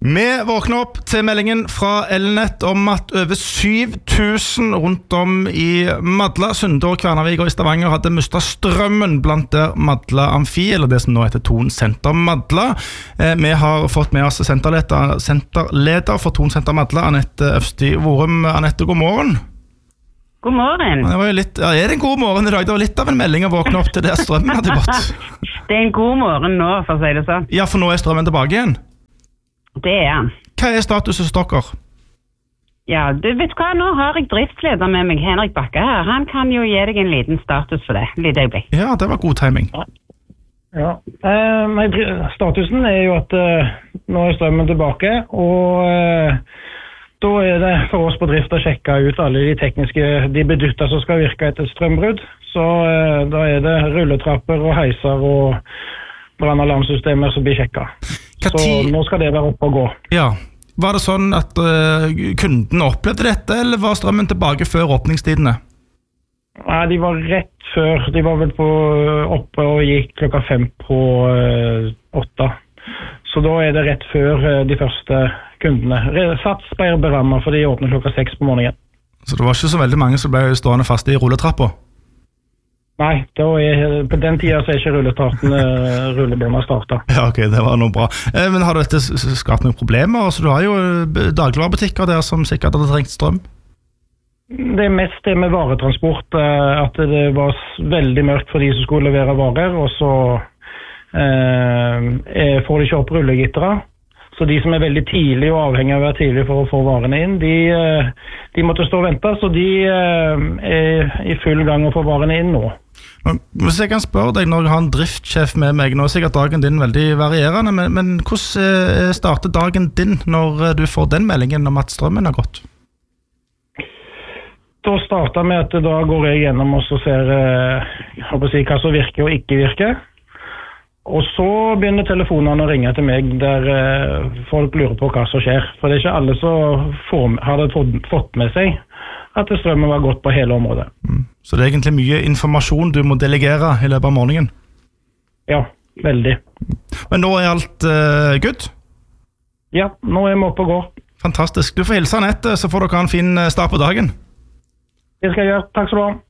Vi våkner opp til meldingen fra Elnett om at over 7000 rundt om i Madla, Sunde og Kværnervik og i Stavanger hadde mistet strømmen blant der Madla Amfi, eller det som nå heter Thon Senter Madla. Vi har fått med oss senterleder for Thon Senter Madla, Anette Øvsti Vorum. Anette, god morgen. God morgen. Det var jo litt, er det en god morgen i dag? Det var litt av en melding å våkne opp til der strømmen hadde gått. Det en god morgen nå, for å si det sånn. Ja, for nå strømmen tilbake igjen. Det han. Hva status hos dere? Ja, du vet hva, nå har jeg driftsleder med meg, Henrik Bakke her. Han kan jo gi deg en liten status for det, litt øyeblikk. Ja, det var god timing. Ja, statusen er jo at nå strømmen tilbake, og da det for oss på drift å sjekke ut alle de bedrifter som skal virke etter strømbrudd. Så da det rulletrapper og heiser og brannalarmsystemer som blir sjekket. Så nå skal det være opp og gå. Ja, var det sånn at kunden opplevde dette, eller var strømmen tilbake før åpningstidene? Nei, de var rett før. De var vel oppe og gikk 5:05 på 8. Så da det rett før de første kundene. Sats ble berammet, for de åpner 6 på morgenen. Så det var ikke så veldig mange som ble stående fast i rulletrappa? Nei, på den tiden så ikke rullebåndet startet. Ja, ok, det var noe bra. Men har dette skapt noen problemer? Altså, du har jo dagligvarebutikker der som sikkert hadde trengt strøm. Det mest det med varetransport, at det var veldig mørkt for de som skulle levere varer, og så får de ikke opp rullegittere. Så de som veldig tidlig og avhengig av å være tidlig for å få varene inn, de måtte stå og vente, så de i full gang å få varene inn nå. Hvis jeg kan spørre deg, når jeg har en driftssjef med meg, nå sikkert dagen din veldig varierende, men hvordan starter dagen din når du får den meldingen om at strømmen har gått? Da starter med at da går jeg gjennom og så ser hva som virker og ikke virker. Og så begynner telefonene å ringe til meg der folk lurer på hva som skjer. For det ikke alle som hadde fått med seg at strømmen var gått på hele området. Så det egentlig mye informasjon du må delegere i løpet av morgenen? Ja, veldig. Men nå alt good? Ja, nå vi oppe og går. Fantastisk. Du får hilse Anette, så får dere en fin start på dagen. Det skal jeg gjøre. Takk skal du ha.